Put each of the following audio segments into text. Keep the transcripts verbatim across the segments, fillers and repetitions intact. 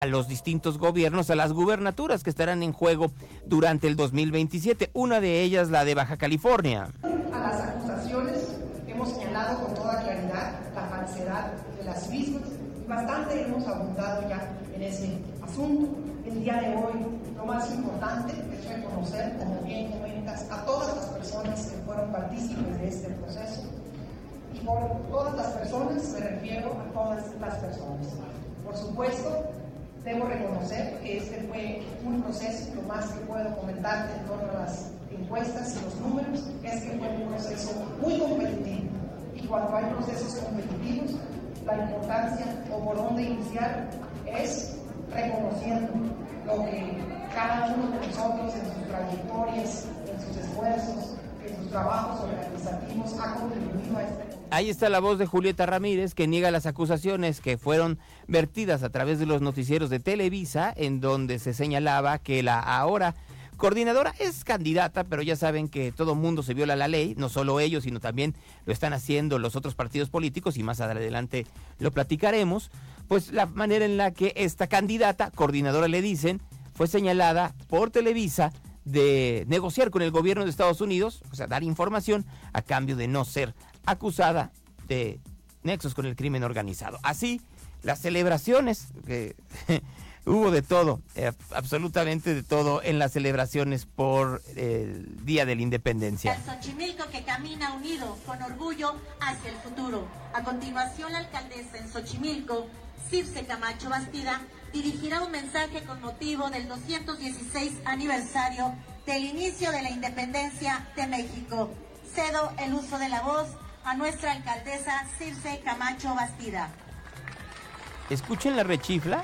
a los distintos gobiernos, a las gubernaturas que estarán en juego durante el dos mil veintisiete, una de ellas la de Baja California. A las acusaciones hemos señalado con toda claridad la falsedad de las mismas y bastante hemos abundado ya en ese asunto. El día de hoy lo más importante es reconocer, como bien comentas, a todas las personas que fueron partícipes de este proceso. Y por todas las personas me refiero a todas las personas. Por supuesto, debo reconocer que este fue un proceso, lo más que puedo comentarte en torno a las encuestas y los números, es que fue un proceso muy competitivo. Y cuando hay procesos competitivos, la importancia o por dónde iniciar es reconociendo lo que cada uno de nosotros en sus trayectorias, en sus esfuerzos, en sus trabajos organizativos ha contribuido a este. Ahí está la voz de Julieta Ramírez, que niega las acusaciones que fueron vertidas a través de los noticieros de Televisa, en donde se señalaba que la ahora coordinadora es candidata, pero ya saben que todo mundo se viola la ley, no solo ellos, sino también lo están haciendo los otros partidos políticos, y más adelante lo platicaremos. Pues la manera en la que esta candidata, coordinadora le dicen, fue señalada por Televisa de negociar con el gobierno de Estados Unidos, o sea, dar información a cambio de no ser acusada de nexos con el crimen organizado. Así, las celebraciones, que hubo de todo, eh, absolutamente de todo en las celebraciones por el Día de la Independencia. El Xochimilco que camina unido con orgullo hacia el futuro. A continuación, la alcaldesa en Xochimilco, Circe Camacho Bastida, dirigirá un mensaje con motivo del doscientos dieciséis aniversario del inicio de la independencia de México. Cedo el uso de la voz a nuestra alcaldesa Circe Camacho Bastida. Escuchen la rechifla.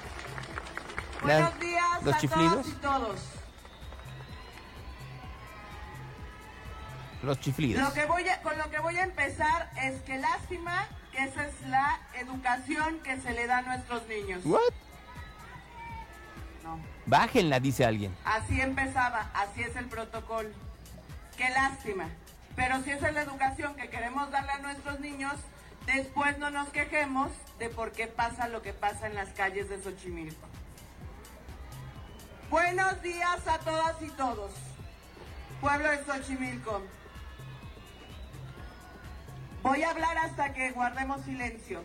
Buenos la, días los a chiflidos. todos y todos. Los chiflidos. Lo que voy a, con lo que voy a empezar es que lástima que esa es la educación que se le da a nuestros niños. ¿What? No. Bájenla, dice alguien. Así empezaba, así es el protocolo. Qué lástima. Pero si esa es la educación que queremos darle a nuestros niños, después no nos quejemos de por qué pasa lo que pasa en las calles de Xochimilco. Buenos días a todas y todos. Pueblo de Xochimilco. Voy a hablar hasta que guardemos silencio.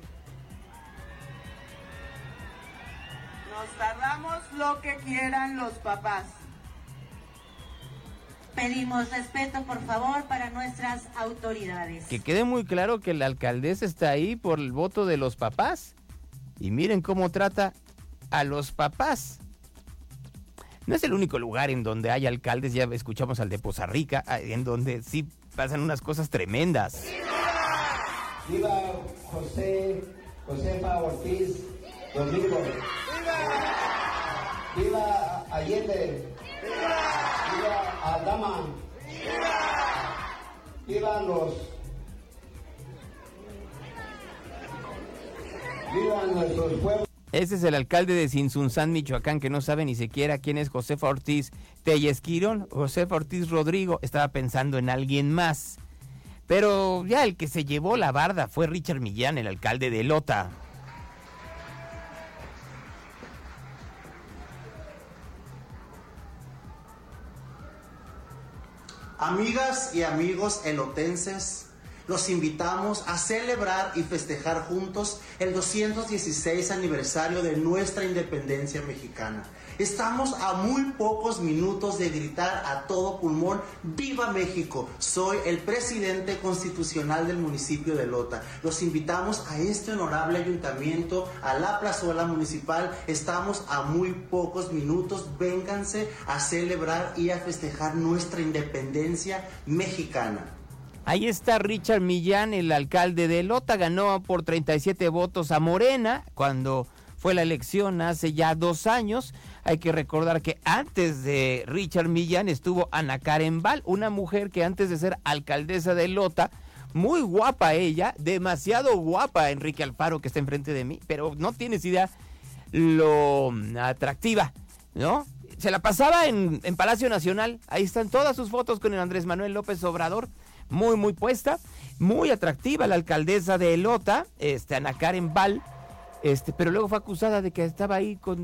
Nos tardamos lo que quieran los papás. Pedimos respeto, por favor, para nuestras autoridades. Que quede muy claro que la alcaldesa está ahí por el voto de los papás. Y miren cómo trata a los papás. No es el único lugar en donde hay alcaldes, ya escuchamos al de Poza Rica, en donde sí pasan unas cosas tremendas. Viva José, Josefa Ortiz Rodrigo. Viva, Viva Allende. Viva, Viva Aldama. Viva, Viva los. Viva nuestros pueblos. Ese es el alcalde de Sinsunzán, Michoacán, que no sabe ni siquiera quién es Josefa Ortiz Tellesquirón. Josefa Ortiz Rodrigo estaba pensando en alguien más. Pero ya el que se llevó la barda fue Richard Millán, el alcalde de Elota. Amigas y amigos elotenses, los invitamos a celebrar y festejar juntos el doscientos dieciséis aniversario de nuestra independencia mexicana. Estamos a muy pocos minutos de gritar a todo pulmón: ¡Viva México! Soy el presidente constitucional del municipio de Elota. Los invitamos a este honorable ayuntamiento, a la plazuela municipal. Estamos a muy pocos minutos. Vénganse a celebrar y a festejar nuestra independencia mexicana. Ahí está Richard Millán, el alcalde de Elota. Ganó por treinta y siete votos a Morena cuando fue la elección hace ya dos años. Hay que recordar que antes de Richard Millán estuvo Ana Karen Val, una mujer que antes de ser alcaldesa de Elota, muy guapa ella, demasiado guapa, Enrique Alfaro, que está enfrente de mí, pero no tienes idea lo atractiva, ¿no? Se la pasaba en, en Palacio Nacional. Ahí están todas sus fotos con el Andrés Manuel López Obrador. Muy, muy puesta, muy atractiva la alcaldesa de Elota, este, Ana Karen Val. Este, pero luego fue acusada de que estaba ahí con